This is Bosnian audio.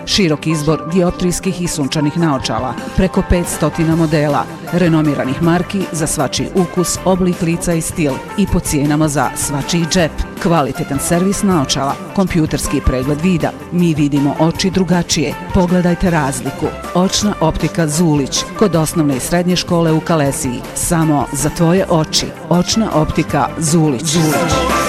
Širok izbor dioptrijskih i sunčanih naočala, preko 500 modela, renomiranih marki za svačiji ukus, oblik lica i stil i po cijenama za svačiji džep. Kvalitetan servis naočala, kompjuterski pregled vida. Mi vidimo oči drugačije. Pogledajte razliku. Očna optika Zulić, kod osnovne i srednje škole u Kalesiji. Samo za tvoje oči. Očna optika Zulić.